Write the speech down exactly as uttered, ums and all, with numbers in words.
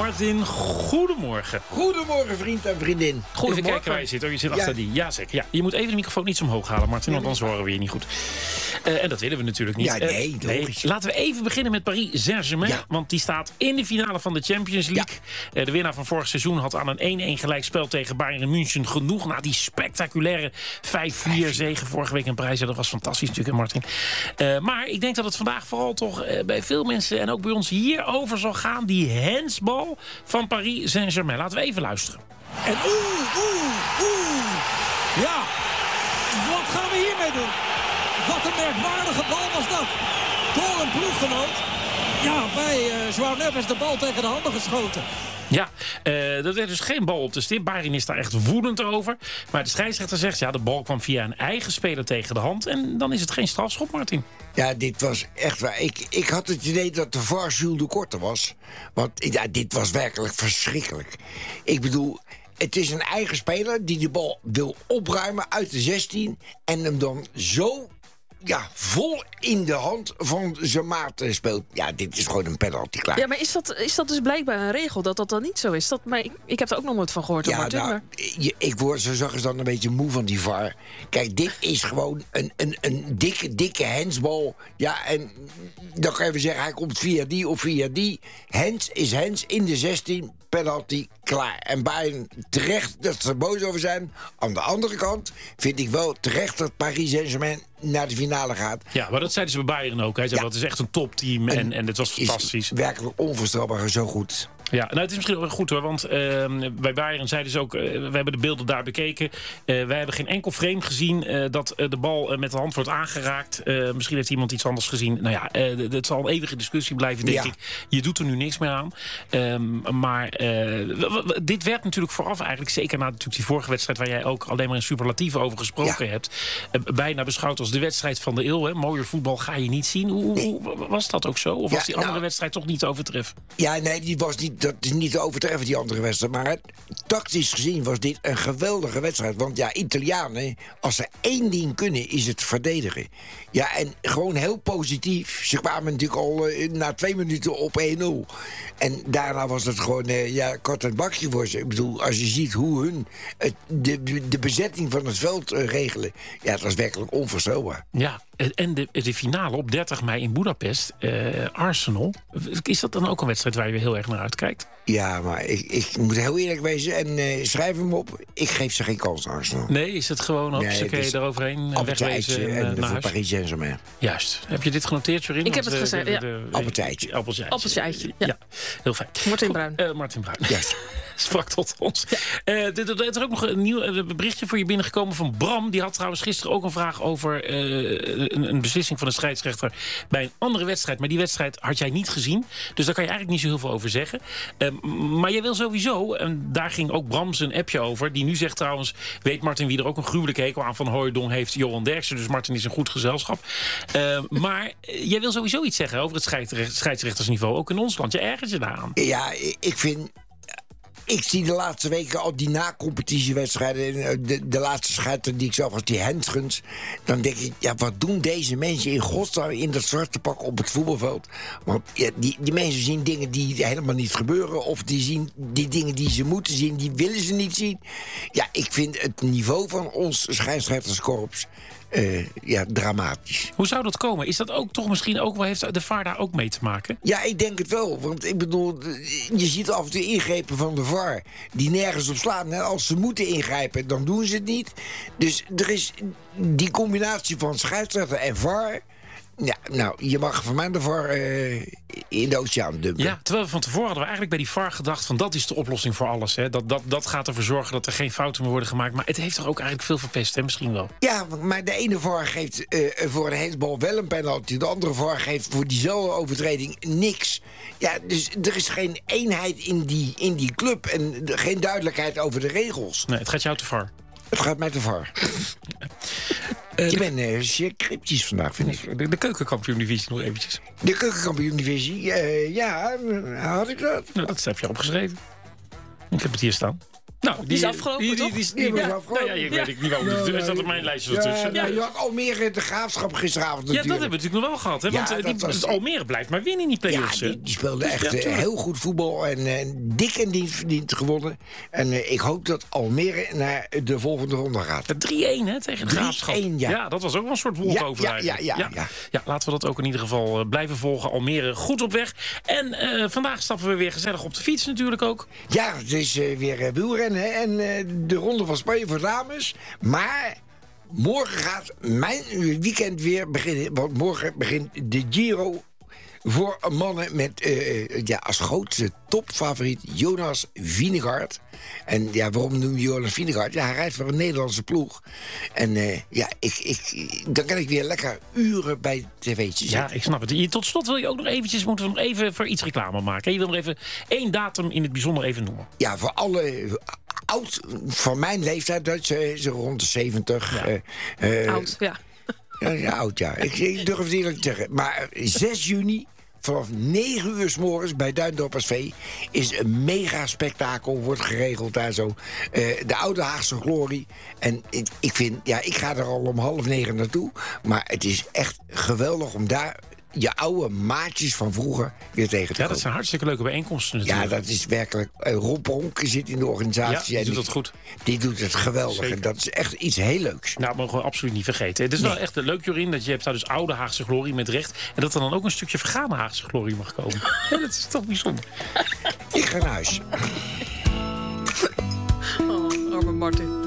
Martin, goedemorgen. Goedemorgen, vriend en vriendin. Even kijken waar je zit. Oh, je zit achter ja. die. Ja, zeker. Ja, je moet even de microfoon iets omhoog halen, Martin, want anders horen we je niet goed. Uh, en dat willen we natuurlijk niet. Ja, nee, uh, nee. Laten we even beginnen met Paris Saint-Germain. Ja. Want die staat in de finale van de Champions League. Ja. Uh, de winnaar van vorig seizoen had aan een één-één gelijkspel tegen Bayern München genoeg. Na die spectaculaire vijf vier zege vorige week in Parijs. Ja, dat was fantastisch natuurlijk, Martin. Uh, maar ik denk dat het vandaag vooral toch uh, bij veel mensen en ook bij ons hier over zal gaan. Die handsbal van Paris Saint-Germain. Laten we even luisteren. En oeh, oeh, oeh. Ja, wat gaan we hiermee doen? Wat een merkwaardige bal was dat. Door een ploeggenoot. Ja, bij uh, João Neves de bal tegen de handen geschoten. Ja, uh, dat werd dus geen bal op de stip. Bayern is daar echt woedend over. Maar de scheidsrechter zegt, ja, de bal kwam via een eigen speler tegen de hand. En dan is het geen strafschop, Martin. Ja, dit was echt waar. Ik, ik had het idee dat de V A R Jules de Korte was. Want ja, dit was werkelijk verschrikkelijk. Ik bedoel, het is een eigen speler die de bal wil opruimen uit de zestien... en hem dan zo... ja, vol in de hand van zijn maat speelt. Ja, dit is gewoon een penalty klaar. Ja, maar is dat, is dat dus blijkbaar een regel dat dat dan niet zo is? Dat, maar ik, ik heb er ook nog nooit van gehoord. Ja, Martin, nou, maar... je, ik word zo zag eens dan een beetje moe van die V A R. Kijk, dit is gewoon een, een, een dikke, dikke handsbal. Ja, en dan kan je zeggen, hij komt via die of via die. Hands is hands in de zestien, penalty, klaar. En Bayern terecht dat ze er boos over zijn. Aan de andere kant vind ik wel terecht dat Paris Saint-Germain naar de finale gaat. Ja, maar dat zeiden ze bij Bayern ook. Hij zei, ja. Dat is echt een topteam en, en, en het was fantastisch. Werkelijk onvoorstelbaar zo goed. Ja, nou, het is misschien wel goed hoor, want uh, bij Bayern zeiden ze ook, uh, we hebben de beelden daar bekeken. Uh, wij hebben geen enkel frame gezien uh, dat uh, de bal uh, met de hand wordt aangeraakt. Uh, misschien heeft iemand iets anders gezien. Nou ja, uh, het zal een eeuwige discussie blijven, denk ja. ik. Je doet er nu niks meer aan. Um, maar uh, w- w- dit werd natuurlijk vooraf eigenlijk, zeker na natuurlijk die vorige wedstrijd waar jij ook alleen maar in superlatieven over gesproken ja. hebt. Uh, bijna beschouwd als de wedstrijd van de eeuw. Hè? Mooier voetbal ga je niet zien. Hoe, nee. hoe was dat ook zo? Of ja, was die andere nou, wedstrijd toch niet te overtreffen? Ja, nee, die was niet... Dat is niet te overtreffen, die andere wedstrijd. Maar het, tactisch gezien was dit een geweldige wedstrijd. Want ja, Italianen, als ze één ding kunnen, is het verdedigen. Ja, en gewoon heel positief. Ze kwamen natuurlijk al uh, na twee minuten op één nul. En daarna was het gewoon, uh, ja, kort en bakje voor ze. Ik bedoel, als je ziet hoe hun het, de, de bezetting van het veld uh, regelen. Ja, het was werkelijk onvoorstelbaar. Ja, en de, de finale op dertig mei in Budapest, uh, Arsenal. Is dat dan ook een wedstrijd waar je heel erg naar uitkijkt? Ja, maar ik, ik moet heel eerlijk wezen en uh, schrijf hem op. Ik geef ze geen kans, Arsenal. Nee, is het gewoon op nee, ze eroverheen wegwezen en, en naar voor Paris Saint-Germain. Juist. Heb je dit genoteerd, Jorin? Ik heb het gezegd, ja. Appeltijtje. Appeltijtje, ja. ja. Heel fijn. Martin Bruin. Uh, Martin Bruin. Juist. Sprak tot ons. Ja. Uh, er is ook nog een nieuw uh, berichtje voor je binnengekomen van Bram. Die had trouwens gisteren ook een vraag over uh, een, een beslissing van de scheidsrechter bij een andere wedstrijd. Maar die wedstrijd had jij niet gezien. Dus daar kan je eigenlijk niet zo heel veel over zeggen. Uh, maar jij wil sowieso, en daar ging ook Bram zijn appje over. Die nu zegt trouwens, weet Martin wie er ook een gruwelijke hekel aan Van Hooijdonk heeft? Johan Derksen. Dus Martin is een goed gezelschap. Uh, maar uh, jij wil sowieso iets zeggen over het scheidsrecht, scheidsrechtersniveau. Ook in ons land. Je ergert je daaraan. Ja, ik vind... Ik zie de laatste weken al die na-competitiewedstrijden. De, de laatste scheidsrechter die ik zelf als die Hensgens. Dan denk ik, ja, wat doen deze mensen in godsnaam in dat zwarte pak op het voetbalveld? Want ja, die, die mensen zien dingen die helemaal niet gebeuren. Of die zien die dingen die ze moeten zien, die willen ze niet zien. Ja, ik vind het niveau van ons scheidsrechterskorps... Uh, ja, dramatisch. Hoe zou dat komen? Is dat ook toch misschien ook wel, heeft de V A R daar ook mee te maken? Ja, ik denk het wel. Want ik bedoel, je ziet af en toe ingrepen van de V A R die nergens op slaan. En als ze moeten ingrijpen, dan doen ze het niet. Dus er is die combinatie van scheidsrechter en V A R. Ja, nou, je mag van mij de V A R uh, in de oceaan dumpen. Ja, terwijl we van tevoren hadden we eigenlijk bij die V A R gedacht van dat is de oplossing voor alles. Hè? Dat, dat, dat gaat ervoor zorgen dat er geen fouten meer worden gemaakt. Maar het heeft toch ook eigenlijk veel verpest, hè? Misschien wel. Ja, maar de ene V A R geeft uh, voor een handsbal wel een penalty. De andere V A R geeft voor diezelfde overtreding niks. Ja, dus er is geen eenheid in die, in die club. En geen duidelijkheid over de regels. Nee, het gaat jou te V A R. Het gaat mij te V A R. Uh, je bent uh, zeer cryptisch vandaag, vind ik. De, de keukenkampioen-divisie nog eventjes. De keukenkampioen-divisie, uh, ja, had ik dat? Nou, dat heb je opgeschreven. Ik heb het hier staan. Nou, die is afgelopen, die, die, toch? die, die, Die was ja, afgelopen. nou ja, ik weet ik niet waarom. Ja, Er ja, staat op ja. mijn lijstje Ja, ertussen. ja, je had Almere de Graafschap gisteravond Ja, dat natuurlijk. hebben we natuurlijk nog wel gehad. Hè? Want Ja, eh, dat die, was- het Almere blijft maar winnen in die play-offs. Ja, hè? die, die speelde echt Ja, eh, tuurlijk. heel goed voetbal en eh, dik en dien verdiend gewonnen. En eh, ik hoop dat Almere naar de volgende ronde gaat. drie-een hè, tegen de drie-een, Graafschap. ja. dat was ook wel een soort walkover Ja, ja, eigenlijk. ja, ja, ja. Ja, laten we dat ook in ieder geval eh, blijven volgen. Almere goed op weg. En eh, vandaag stappen we weer gezellig op de fiets natuurlijk ook. Ja, het is eh, weer eh, wielrennen hè, en eh, de ronde van Spanje voor dames. Maar morgen gaat mijn weekend weer beginnen. Want morgen begint de Giro voor mannen met eh, ja, als grootste topfavoriet Jonas Vingegaard. En ja, waarom noem je Jonas Vingegaard? Ja, hij rijdt voor een Nederlandse ploeg. En eh, ja, ik, ik, dan kan ik weer lekker uren bij het tv'tje zitten. Ja, ik snap het. Hier, tot slot wil je ook nog eventjes, moeten we nog even voor iets reclame maken. Je wil nog even één datum in het bijzonder even noemen. Ja, voor alle oud van mijn leeftijd, dat ze, ze rond de zeventig. Ja. eh, eh, Oud, ja. Ja, ja, oud, ja. Ik, ik durf het eerlijk te zeggen. Maar zes juni, vanaf negen uur 's morgens bij Duindorp S V... is een mega spektakel, wordt geregeld daar zo. Eh, de Oude Haagse Glorie. En ik, ik vind, ja, ik ga er al om half negen naartoe. Maar het is echt geweldig om daar je oude maatjes van vroeger weer tegen te Ja, dat komen. zijn hartstikke leuke bijeenkomsten Ja, natuurlijk. dat is werkelijk... Uh, Rob Ronke zit in de organisatie. Ja, die en doet dat goed. Die doet het geweldig. Zeker. En dat is echt iets heel leuks. Nou, dat mogen we absoluut niet vergeten. Het is wel Nee. echt leuk, Jorien, dat je hebt daar dus oude Haagse glorie met recht. En dat er dan ook een stukje vergane Haagse glorie mag komen. Ja, dat is toch bijzonder. Ik ga naar huis. Oh, arme Martin.